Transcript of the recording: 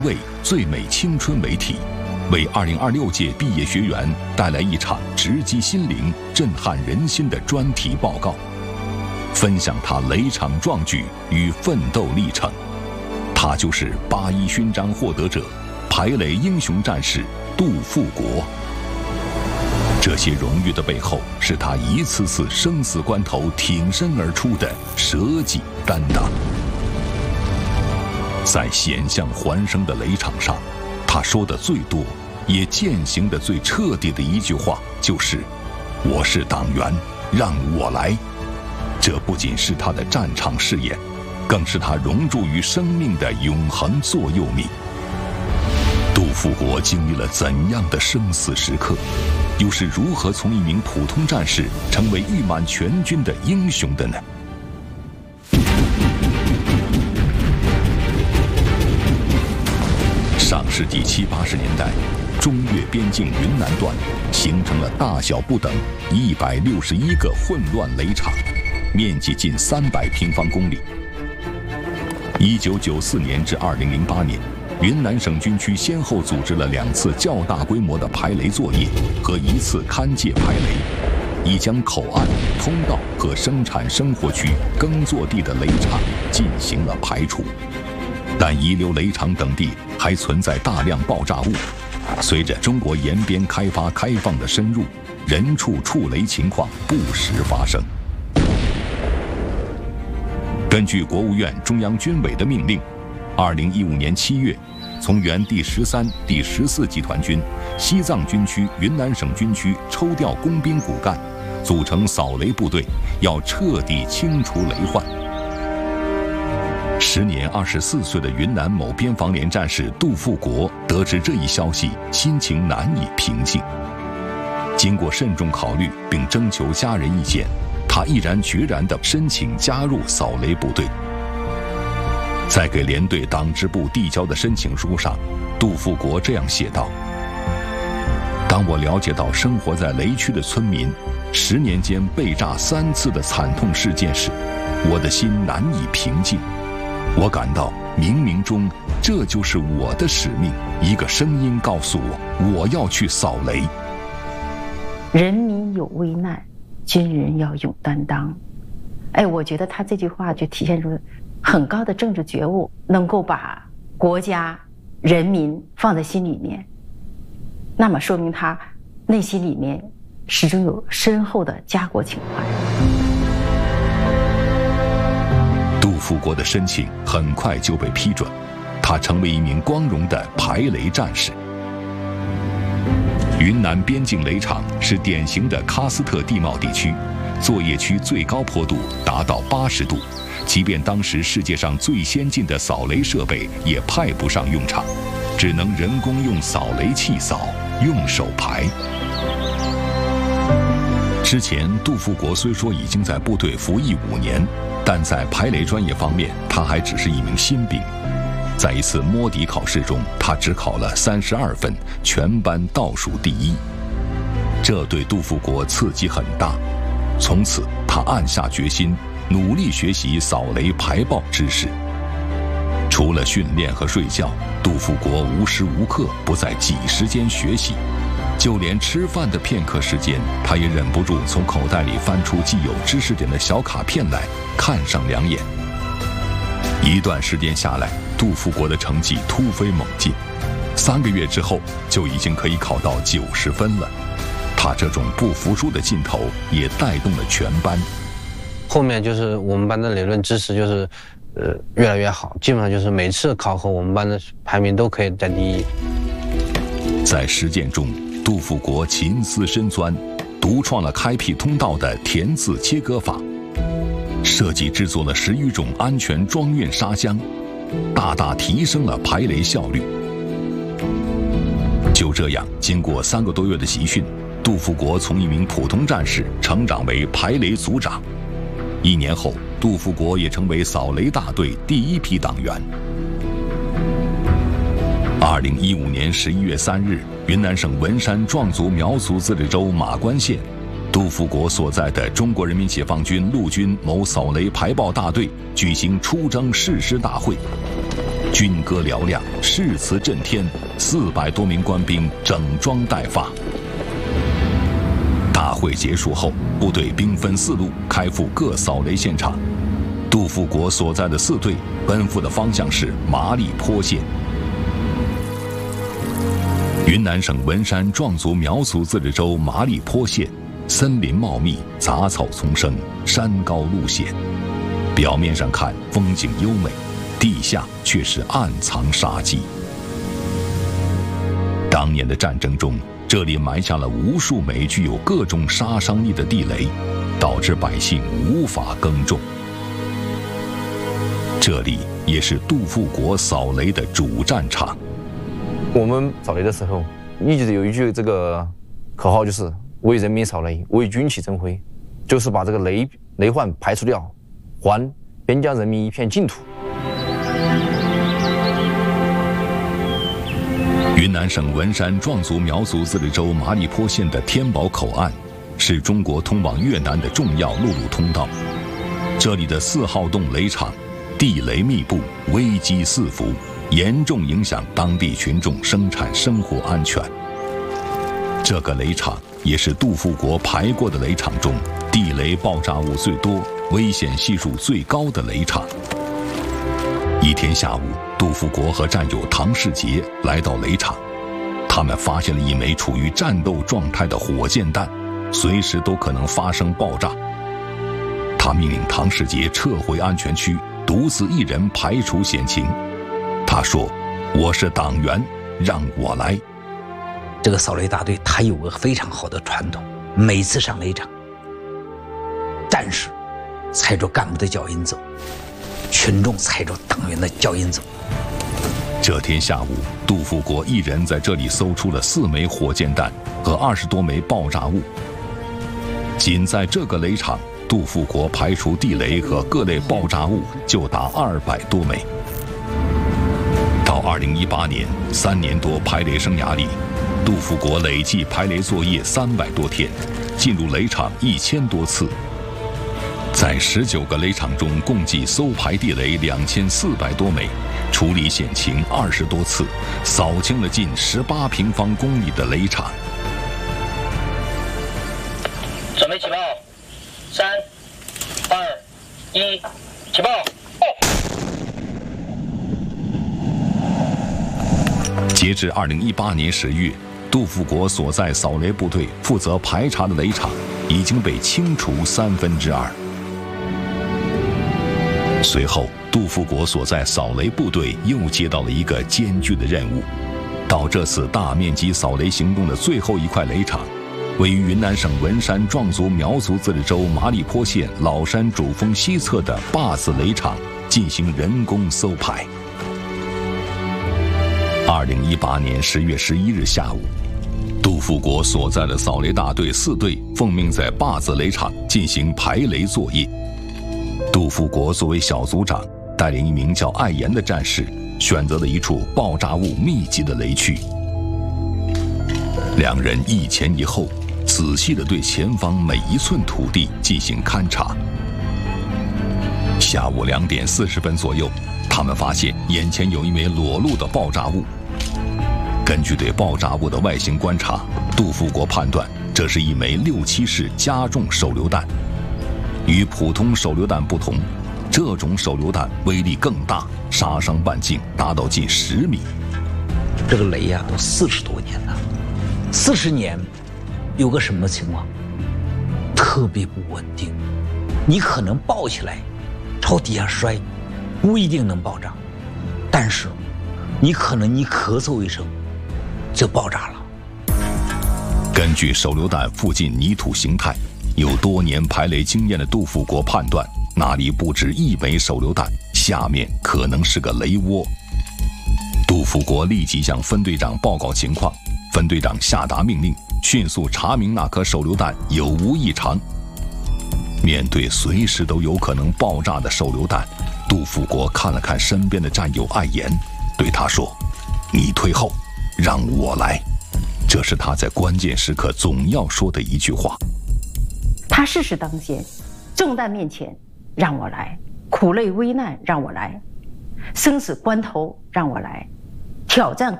为最美青春为题，为2026届毕业学员带来一场直击心灵、震撼人心的专题报告，分享他雷场壮举与奋斗历程。他就是8·1勋章获得者、排雷英雄战士杜富国。这些荣誉的背后，是他一次次生死关头挺身而出的舍己担当。在险象环生的雷场上，他说的最多也践行的最彻底的一句话就是“我是党员，让我来”。这不仅是他的战场誓言，更是他融铸于生命的永恒座右铭。杜富国经历了怎样的生死时刻，又是如何从一名普通战士成为誉满全军的英雄的呢？上世纪70、80年代，中越边境云南段形成了大小不等161个混乱雷场，面积近300平方公里。1994年至2008年，云南省军区先后组织了2次较大规模的排雷作业和1次勘界排雷，已将口岸、通道和生产生活区、耕作地的雷场进行了排除。但遗留雷场等地还存在大量爆炸物，随着中国沿边开放的深入，人畜触雷情况不时发生。根据国务院中央军委的命令，2015年7月，从原第13、第14集团军、西藏军区、云南省军区抽调工兵骨干，组成扫雷部队，要彻底清除雷患。时年24岁的云南某边防连战士杜富国得知这一消息，心情难以平静。经过慎重考虑并征求家人意见，他毅然决然地申请加入扫雷部队。在给连队党支部递交的申请书上，杜富国这样写道：“当我了解到生活在雷区的村民10年间被炸3次的惨痛事件时，我的心难以平静。我感到冥冥中这就是我的使命，一个声音告诉我，我要去扫雷。 人民有危难，军人要勇担当。”我觉得他这句话就体现出很高的政治觉悟，能够把国家、人民放在心里面，那么说明他内心里面始终有深厚的家国情怀。 杜富国的申请很快就被批准，他成为一名光荣的排雷战士。云南边境雷场是典型的喀斯特地貌地区，作业区最高坡度达到80度，即便当时世界上最先进的扫雷设备也派不上用场，只能人工用扫雷器扫，用手排。之前杜富国虽说已经在部队服役5年，但在排雷专业方面，他还只是一名新兵。在一次摸底考试中，他只考了32分，全班倒数第1。这对杜富国刺激很大，从此他暗下决心，努力学习扫雷排爆知识。除了训练和睡觉，杜富国无时无刻不在挤时间学习，就连吃饭的片刻时间，他也忍不住从口袋里翻出记有知识点的小卡片来看上2眼。一段时间下来，杜富国的成绩突飞猛进，3个月之后就已经可以考到90分了。他这种不服输的劲头也带动了全班。 后面就是我们班的理论知识就是越来越好，基本上就是每次考核我们班的排名都可以在第1。 在实践中，杜富国勤思深钻，独创了开辟通道的填字切割法，设计制作了10余种安全装运砂箱，大大提升了排雷效率。就这样，经过3个多月的集训，杜富国从一名普通战士成长为排雷组长。1年后，杜富国也成为扫雷大队第1批党员。2015年11月3日，云南省文山壮族苗族自治州马关县，杜富国所在的中国人民解放军陆军某扫雷排爆大队举行出征誓师大会。 军歌嘹亮，誓词震天，400多名官兵整装待发。大会结束后，部队兵分4路开赴各扫雷现场。杜富国所在的4队奔赴的方向是麻栗坡县。云南省文山壮族苗族自治州麻栗坡县，森林茂密，杂草丛生，山高路险。表面上看风景优美，地下却是暗藏杀机。当年的战争中，这里埋下了无数枚具有各种杀伤力的地雷，导致百姓无法耕种。这里也是杜富国扫雷的主战场。 我们扫雷的时候，一直有一句这个口号，就是为人民扫雷，为军旗振辉，就是把这个雷患排除掉，还边疆人民一片净土。 云南省文山壮族苗族自治州麻栗坡县的天宝口岸，是中国通往越南的重要陆路通道。这里的4号洞雷场，地雷密布，危机四伏，严重影响当地群众生产生活安全。这个雷场也是杜富国排过的雷场中地雷爆炸物最多、危险系数最高的雷场。一天下午，杜富国和战友唐世杰来到雷场，他们发现了一枚处于战斗状态的火箭弹，随时都可能发生爆炸。他命令唐世杰撤回安全区，独自一人排除险情。他说：“我是党员，让我来。” 这个扫雷大队他有个非常好的传统，每次上雷场，战士踩着干部的脚印走，群众踩着党员的脚印走。 这天下午，杜富国一人在这里搜出了4枚火箭弹和20多枚爆炸物。仅在这个雷场，杜富国排除地雷和各类爆炸物就达200多枚。到2018年，3年多排雷生涯里，杜富国累计排雷作业300多天，进入雷场1000多次。在19个雷场中，共计搜排地雷2400多枚，处理险情20多次，扫清了近18平方公里的雷场。 准备起爆！3、2、1，起爆！ 截至2018年10月，杜富国所在扫雷部队负责排查的雷场已经被清除2/3。随后，杜富国所在扫雷部队又接到了一个艰巨的任务，到这次大面积扫雷行动的最后一块雷场，位于云南省文山壮族苗族自治州麻栗坡县老山主峰西侧的坝子雷场进行人工搜排。2018年10月11日下午，杜富国所在的扫雷大队4队奉命在坝子雷场进行排雷作业。杜富国作为小组长，带领一名叫艾岩的战士，选择了一处爆炸物密集的雷区。2人一前一后，仔细地对前方每一寸土地进行勘察。下午2点40分左右，他们发现眼前有一枚裸露的爆炸物。根据对爆炸物的外形观察，杜富国判断这是一枚6.7式加重手榴弹。与普通手榴弹不同，这种手榴弹威力更大，杀伤半径达到近10米。 这个雷都40多年了，40年有个什么情况？特别不稳定，你可能爆起来，朝底下摔，不一定能爆炸，但是你可能你咳嗽一声就爆炸了。 根据手榴弹附近泥土形态，有多年排雷经验的杜富国判断，那里不止1枚手榴弹，下面可能是个雷窝。杜富国立即向分队长报告情况，分队长下达命令，迅速查明那颗手榴弹有无异常。面对随时都有可能爆炸的手榴弹，杜富国看了看身边的战友艾岩，对他说：“你退后，让我来。”这是他在关键时刻总要说的一句话。 他事事当先，重担面前让我来，苦累危难让我来。 生死关头让我来挑战